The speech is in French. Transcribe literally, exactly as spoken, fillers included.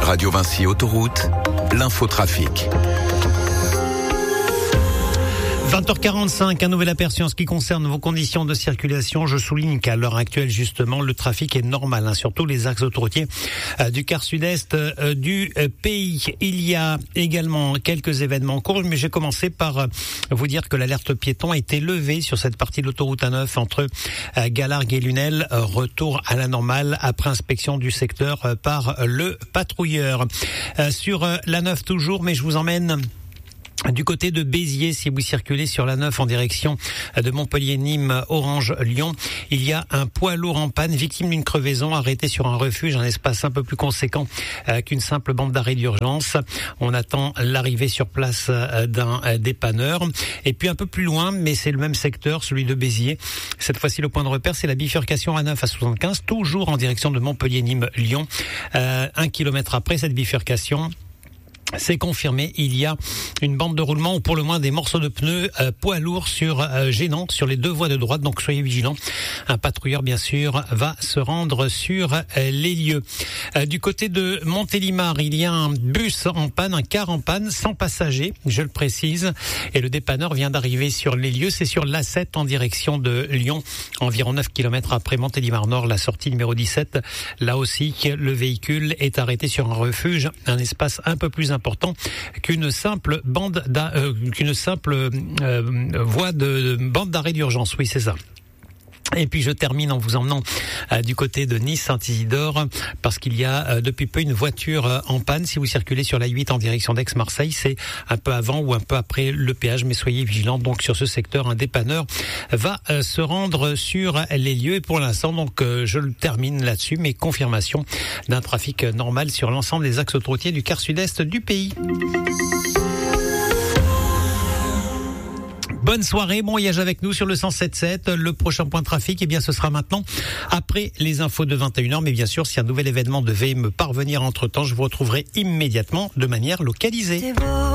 Radio Vinci Autoroute, l'infotrafic. vingt heures quarante-cinq, un nouvel aperçu en ce qui concerne vos conditions de circulation. Je souligne qu'à l'heure actuelle, justement, le trafic est normal, hein, sur tous les axes autoroutiers euh, du quart sud-est euh, du euh, pays. Il y a également quelques événements en cours, mais j'ai commencé par euh, vous dire que l'alerte piéton a été levée sur cette partie de l'autoroute A neuf entre euh, Galargues et Lunel. Euh, retour à la normale après inspection du secteur euh, par le patrouilleur. Euh, sur euh, l'A neuf toujours, mais je vous emmène du côté de Béziers, si vous circulez sur la neuf en direction de Montpellier, Nîmes, Orange, Lyon, il y a un poids lourd en panne, victime d'une crevaison, arrêté sur un refuge, un espace un peu plus conséquent euh, qu'une simple bande d'arrêt d'urgence. On attend l'arrivée sur place euh, d'un euh, dépanneur. Et puis un peu plus loin, mais c'est le même secteur, celui de Béziers. Cette fois-ci, le point de repère, c'est la bifurcation A neuf à soixante-quinze, toujours en direction de Montpellier, Nîmes, Lyon. Euh, un kilomètre après cette bifurcation, c'est confirmé, il y a une bande de roulement ou pour le moins des morceaux de pneus euh, poids lourds sur euh, gênants sur les deux voies de droite, donc soyez vigilants. Un patrouilleur bien sûr va se rendre sur euh, les lieux. Euh, du côté de Montélimar, il y a un bus en panne, un car en panne sans passagers, je le précise, et le dépanneur vient d'arriver sur les lieux. C'est sur l'A sept en direction de Lyon, environ neuf kilomètres après Montélimar Nord, la sortie numéro dix-sept. Là aussi, le véhicule est arrêté sur un refuge, un espace un peu plus important important qu'une simple bande d'a, euh, qu'une simple euh, voie de, de bande d'arrêt d'urgence. Oui, c'est ça. Et puis je termine en vous emmenant euh, du côté de Nice-Saint-Isidore parce qu'il y a euh, depuis peu une voiture euh, en panne. Si vous circulez sur la huit en direction d'Aix-Marseille, c'est un peu avant ou un peu après le péage, mais soyez vigilants. Donc sur ce secteur, un dépanneur va euh, se rendre sur les lieux. Et pour l'instant, donc euh, je le termine là-dessus, mais confirmation d'un trafic normal sur l'ensemble des axes autoroutiers du quart sud-est du pays. Bonne soirée, bon voyage avec nous sur le cent sept sept. Le prochain point de trafic, eh bien, ce sera maintenant après les infos de vingt et une heures. Mais bien sûr, si un nouvel événement devait me parvenir entre-temps, je vous retrouverai immédiatement de manière localisée.